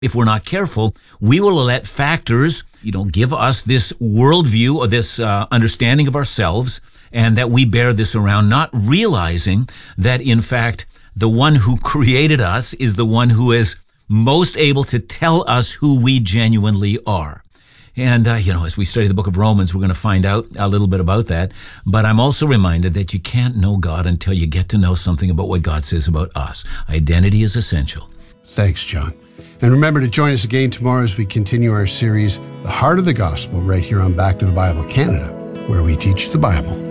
If we're not careful, we will let factors, give us this worldview or this understanding of ourselves, and that we bear this around, not realizing that, in fact, the one who created us is the one who is most able to tell us who we genuinely are. And, as we study the book of Romans, we're going to find out a little bit about that. But I'm also reminded that you can't know God until you get to know something about what God says about us. Identity is essential. Thanks, John. And remember to join us again tomorrow as we continue our series, The Heart of the Gospel, right here on Back to the Bible Canada, where we teach the Bible